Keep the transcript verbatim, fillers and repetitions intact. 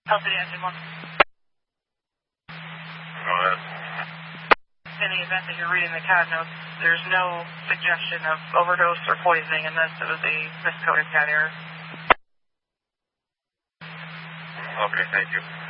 Healthy engine one. Go ahead. In the event that you're reading the C A D notes, there's no suggestion of overdose or poisoning in this. It was a miscoded C A D error. Okay, thank you.